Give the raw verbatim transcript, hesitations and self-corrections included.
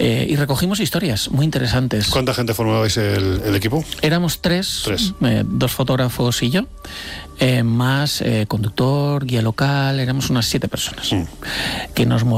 Eh, y recogimos historias muy interesantes. ¿Cuánta gente formabais el, el equipo? Éramos tres, tres. Eh, dos fotógrafos y yo, eh, más eh, conductor, guía local, éramos unas siete personas, mm. que nos movíamos.